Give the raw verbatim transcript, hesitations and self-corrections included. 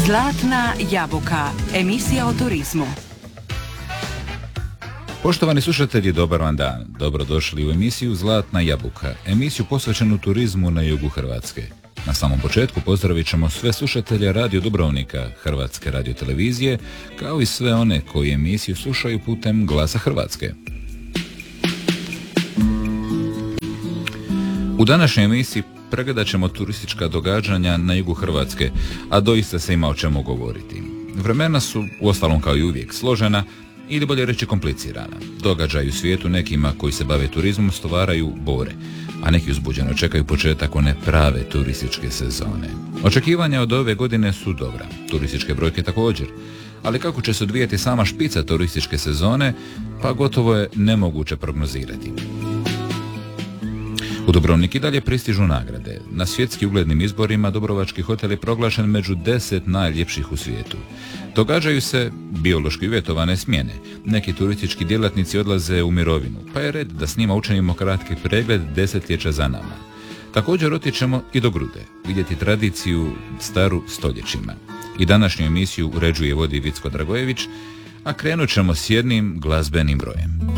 Zlatna jabuka, emisija o turizmu. Poštovani slušatelji, dobar vam dan. Dobrodošli u emisiju Zlatna jabuka, emisiju posvećenu turizmu na jugu Hrvatske. Na samom početku pozdravit ćemo sve slušatelje Radio Dubrovnika, Hrvatske radiotelevizije, kao i sve one koji emisiju slušaju putem Glasa Hrvatske. U današnjoj emisiji pregledat ćemo turistička događanja na jugu Hrvatske, a doista se ima o čemu govoriti. Vremena su, uostalom kao i uvijek, složena ili bolje reći komplicirana. Događaji u svijetu nekima koji se bave turizmom stvaraju bore, a neki uzbuđeno čekaju početak one prave turističke sezone. Očekivanja od ove godine su dobra, turističke brojke također, ali kako će se odvijati sama špica turističke sezone, pa gotovo je nemoguće prognozirati. U Dubrovnik i dalje pristižu nagrade. Na svjetski uglednim izborima Dubrovački hotel je proglašen među deset najljepših u svijetu. Događaju se biološki uvjetovane smjene. Neki turistički djelatnici odlaze u mirovinu, pa je red da s njima učinimo kratki pregled desetljeća za nama. Također otićemo i do Grude, vidjeti tradiciju staru stoljećima. I današnju emisiju uređuje i vodi Vicko Dragojević, a krenut ćemo s jednim glazbenim brojem.